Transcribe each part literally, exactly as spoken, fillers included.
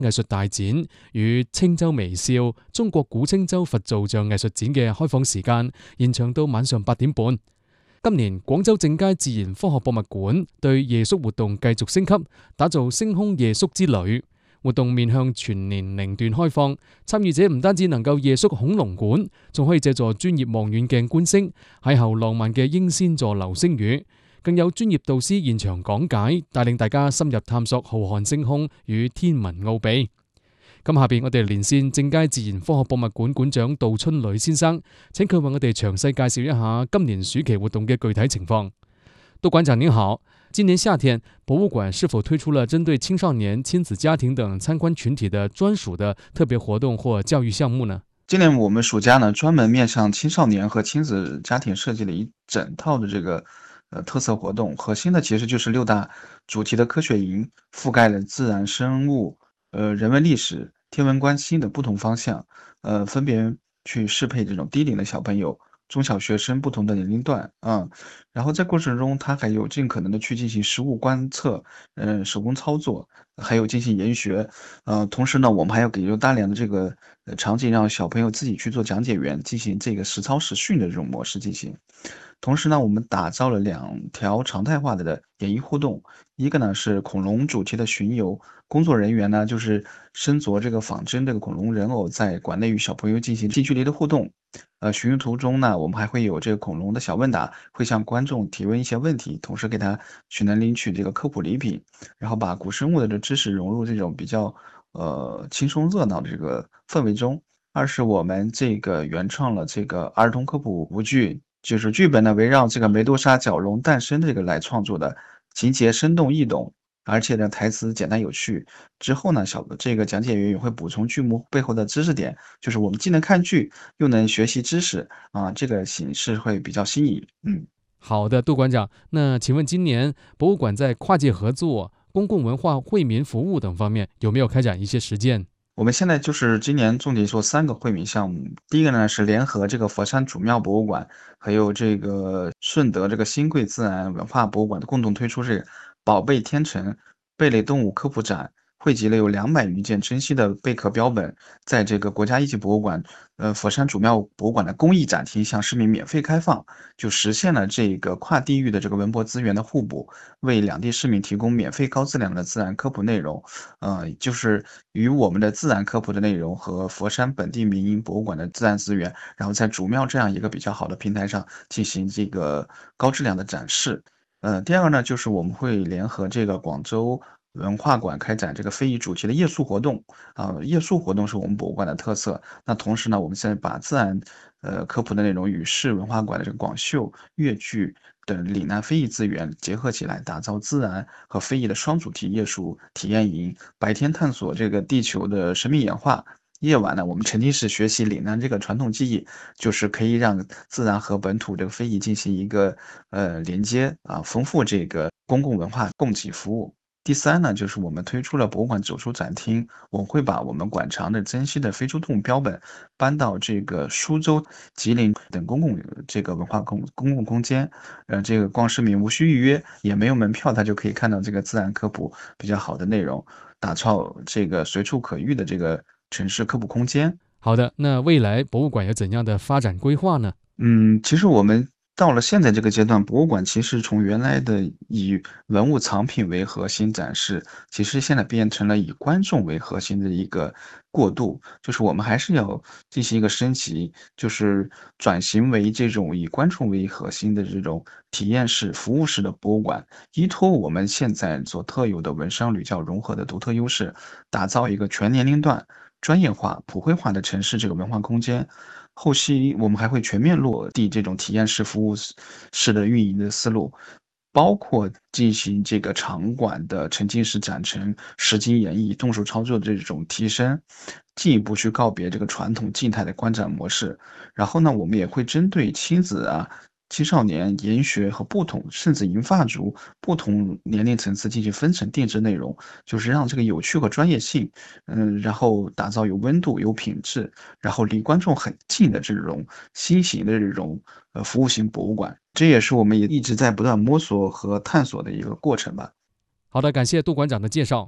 藝術大展與青州微笑中國古青州佛造像藝術展嘅開放時間延長到晚上八點半。今年廣州正佳自然科學博物館對夜宿活動繼續升級，打造星空夜宿之旅。活動面向全年齡段開放，參與者唔單止能夠夜宿恐龍館，仲可以借助專業望遠鏡觀星，邂逅浪漫嘅英仙座流星雨。更有專業導師現場講解，帶領大家深入探索浩瀚星空與天文奧秘。咁下邊我哋連線正佳自然科學博物館館長杜春磊先生，請佢為我哋詳細介紹一下今年暑期活動嘅具體情況。杜館長您好，今年夏天博物館是否推出了針對青少年、親子家庭等參觀群體的專屬的特別活動或教育項目呢？ 今年我們暑假呢，專門面向青少年和親子家庭設計了一整套的這個呃特色活動，核心的其實就是六大主題的科學營，覆蓋了自然生物、呃人文歷史、天文觀星的不同方向，呃分別去適配這種低齡的小朋友、中小學生不同的年齡段啊、嗯。然後在過程中，它還有盡可能的去進行實物觀測，呃手工操作，還有進行研學。呃同時呢，我們還要給出大量的這個場景，讓小朋友自己去做講解員，進行這個實操實訓的這種模式進行。同時呢，我們打造了兩條常態化的演繹互動，一個呢是恐龍主題的巡遊，工作人員呢就是身着這個仿真這個恐龍人偶，在館內與小朋友進行近距離的互動。呃，巡遊途中呢，我們還會有這個恐龍的小問答，會向觀眾提問一些問題，同時給他去能領取這個科普禮品，然後把古生物的這知識融入這種比較呃輕鬆熱鬧的這個氛圍中。二是我們這個原創了這個兒童科普舞劇。就是劇本呢，圍繞這個梅多沙角龍誕生這個來創作的，情節生動易懂，而且呢台詞簡單有趣。之後呢，小這個講解員也會補充劇目背後的知識點，就是我們既能看劇，又能學習知識啊，這個形式會比較新穎。嗯， 好的，杜館長，那請問今年博物館在跨界合作、公共文化惠民服務等方面有沒有開展一些實踐？ 我們現在就是今年重點做三個惠民項目。第一個呢是聯合這個佛山主廟博物館，還有這個順德這個新貴自然文化博物館的共同推出這個寶貝天成貝類動物科普展，匯集了有兩百餘件珍稀的貝殼標本，在這個國家一級博物館，呃佛山主廟博物館的公益展廳向市民免費開放，就實現了這個跨地域的這個文博資源的互補，為兩地市民提供免費高質量的自然科普內容。呃，就是與我們的自然科普的內容和佛山本地民營博物館的自然資源，然後在主廟這樣一個比較好的平台上進行這個高質量的展示。呃，第二個呢，就是我們會聯合這個廣州文化館開展這個非遺主題的夜宿活動啊、呃，夜宿活動是我們博物館的特色。那同時呢，我們現在把自然呃科普的內容與市文化館的這個廣繡、粵劇等嶺南非遺資源結合起來，打造自然和非遺的雙主題夜宿體驗營。白天探索這個地球的神秘演化，夜晚呢，我們沉浸式學習嶺南這個傳統技藝，就是可以讓自然和本土這個非遺進行一個呃連接啊，豐富這個公共文化供給服務。第三呢，就是我們推出了博物館走出展廳，我們會把我們館藏的珍稀的非洲動物標本搬到這個蘇州、吉林等公共這個文化公公共空間，呃，這個逛市民無需預約，也沒有門票，他就可以看到這個自然科普比較好的內容，打造這個隨處可遇的這個城市科普空間。 好的，那未來博物館有怎樣的發展規劃呢？ 嗯，其實我們到了現在這個階段，博物館其實從原來的以文物藏品為核心展示，其實現在變成了以觀眾為核心的一個過渡，就是我們還是要進行一個升級，就是轉型為這種以觀眾為核心的這種體驗式、服務式的博物館，依託我們現在所特有的文商旅教融合的獨特優勢，打造一個全年齡段、專業化、普惠化的城市這個文化空間。後期我們還會全面落地這種體驗式服務式的運營的思路，包括進行這個場館的沉浸式展陳、實景演繹、動手操作的這種提升，進一步去告別這個傳統靜態的觀展模式。然後呢，我們也會針對親子啊、青少年、研學和不同甚至銀髮族不同年齡層次進行分層定制內容，就是讓這個有趣和專業性，嗯，然後打造有溫度、有品質，然後離觀眾很近的這種新型的這種呃服務型博物館，這也是我們也一直在不斷摸索和探索的一個過程吧。 好的，感謝杜館長的介紹。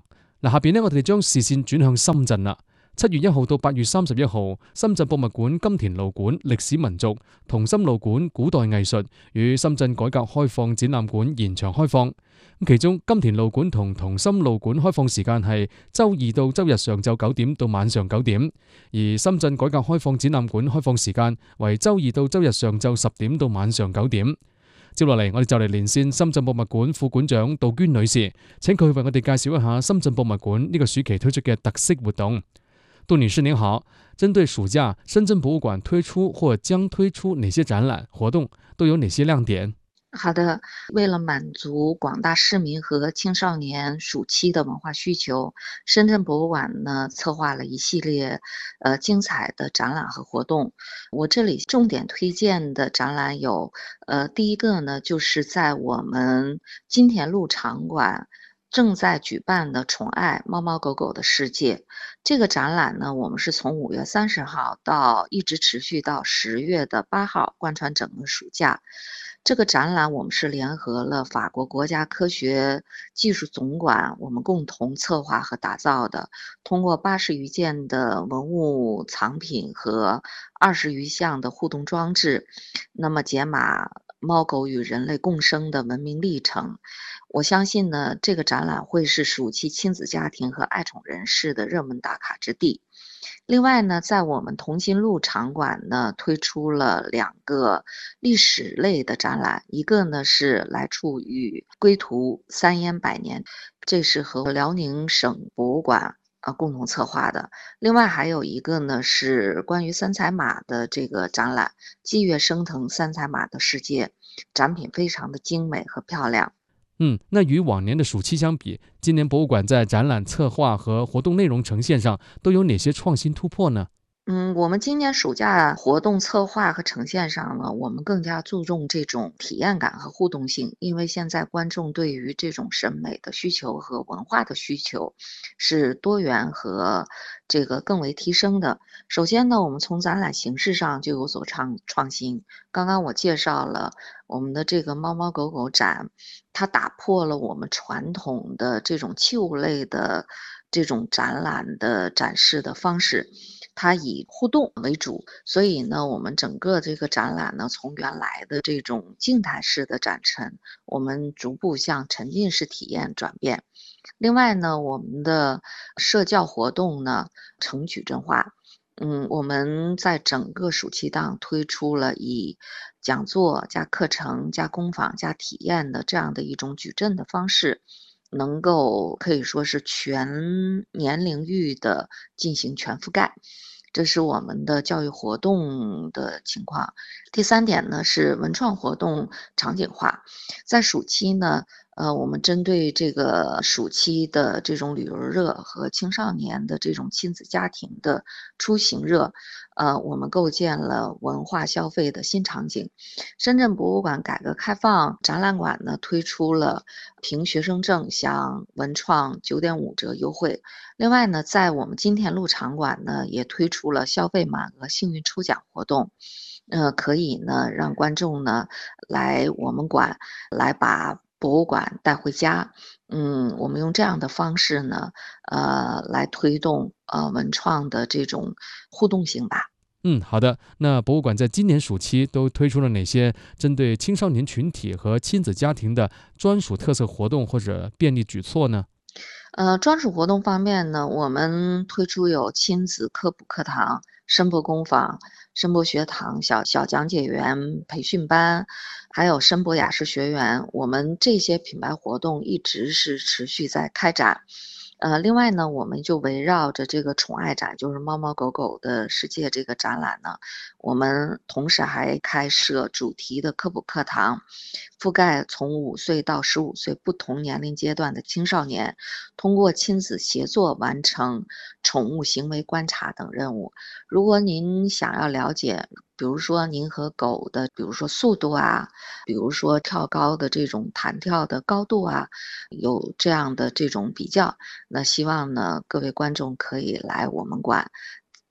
嗱，下邊呢，我哋將視線轉向深圳啦。七月一號到八月三十一號，深圳博物館金田路館歷史民族、同心路館古代藝術與深圳改革開放展覽館延長開放。其中金田路館同同心路館開放時間係周二到周日上晝九點到晚上九點，而深圳改革開放展覽館開放時間為周二到周日上晝十點到晚上九點。接落嚟，我哋就嚟連線深圳博物館副館長杜娟女士，請佢為我哋介紹一下深圳博物館呢個暑期推出嘅特色活動。杜女士您好，針對暑假，深圳博物館推出或將推出哪些展覽活動，都有哪些亮點？ 好的，为了满足广大市民和青少年暑期的文化需求，深圳博物馆呢策划了一系列呃精彩的展览和活动。我这里重点推荐的展览有，呃，第一个呢就是在我们金田路场馆正在举办的宠爱猫猫狗狗的世界。这个展览呢，我们是从五月三十号到一直持续到十月的八号，贯穿整个暑假。这个展览我们是联合了法国国家科学技术总馆，我们共同策划和打造的，通过八十余件的文物藏品和二十余项的互动装置，那么解码猫狗与人类共生的文明历程。我相信呢，这个展览会是暑期亲子家庭和爱宠人士的热门打卡之地。另外呢，在我们同心路场馆呢，推出了两个历史类的展览，一个呢是来处于归途三烟百年，这是和辽宁省博物馆呃共同策划的。另外还有一个呢是关于三彩马的这个展览，霁月升腾三彩马的世界，展品非常的精美和漂亮。 嗯，那与往年的暑期相比，今年博物馆在展览策划和活动内容呈现上都有哪些创新突破呢？ 嗯，我们今年暑假活动策划和呈现上呢，我们更加注重这种体验感和互动性，因为现在观众对于这种审美的需求和文化的需求是多元和这个更为提升的。首先呢，我们从展览形式上就有所创创新。刚刚我介绍了我们的这个猫猫狗狗展，它打破了我们传统的这种器物类的这种展览的展示的方式。它以互动为主，所以呢，我们整个这个展览呢，从原来的这种静态式的展陈，我们逐步向沉浸式体验转变。另外呢，我们的社教活动呢，成矩阵化。嗯，我们在整个暑期档推出了以讲座加课程加工坊加体验的这样的一种矩阵的方式，能够可以说是全年龄域的进行全覆盖。这是我们的教育活动的情况。第三点呢是文创活动场景化。在暑期呢，呃，我们针对这个暑期的这种旅游热和青少年的这种亲子家庭的出行热，呃，我们构建了文化消费的新场景。深圳博物馆改革开放展览馆呢推出了凭学生证享文创 九点五 折优惠。另外呢，在我们金田路场馆呢也推出了消费满额幸运抽奖活动。呃，可以呢让观众呢来我们馆来把博物馆带回家。嗯，我们用这样的方式呢，呃，来推动呃文创的这种互动性吧。 嗯，好的。那博物馆在今年暑期都推出了哪些针对青少年群体和亲子家庭的专属特色活动或者便利举措呢？ 呃，专属活动方面呢，我们推出有亲子科普课堂、声波工坊、声波学堂、小小讲解员培训班，还有声波雅士学员。我们这些品牌活动一直是持续在开展。呃，另外呢，我们就围绕着这个宠爱展，就是猫猫狗狗的世界这个展览呢，我们同时还开设主题的科普课堂，覆盖从五岁到十五岁不同年龄阶段的青少年，通过亲子协作完成宠物行为观察等任务。如果您想要了解，比如说您和狗的，比如说速度啊，比如说跳高的这种弹跳的高度啊，有这样的这种比较，那希望呢各位观众可以来我们馆，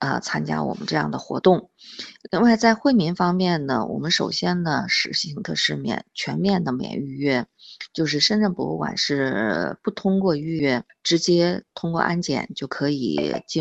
呃参加我们这样的活动。另外在惠民方面呢，我们首先呢实行的是免全面的免预约，就是深圳博物馆是不通过预约，直接通过安检就可以进